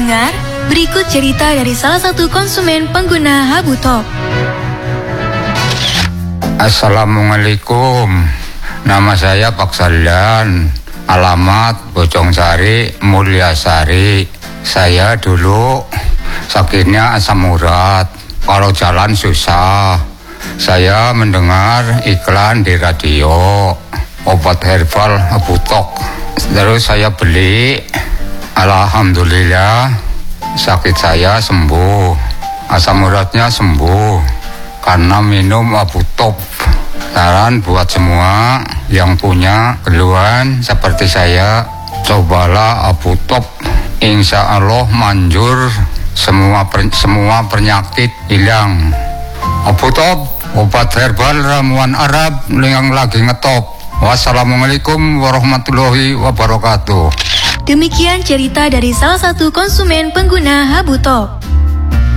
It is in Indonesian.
pendengar, berikut cerita dari salah satu konsumen pengguna Habu Top. Assalamualaikum, nama saya Pak Salian, alamat Bojongsari, Mulyasari. Saya dulu sakitnya asam urat, kalau jalan susah. Saya mendengar iklan di radio, obat herbal Habu Top. Terus saya beli, alhamdulillah sakit saya sembuh, asam uratnya sembuh karena minum Habu Top. Saran buat semua yang punya keluhan seperti saya, cobalah Habu Top. Insya Allah manjur, semua penyakit hilang. Habu Top, obat herbal ramuan Arab yang lagi ngetop. Wassalamualaikum warahmatullahi wabarakatuh. Demikian cerita dari salah satu konsumen pengguna Habu Top.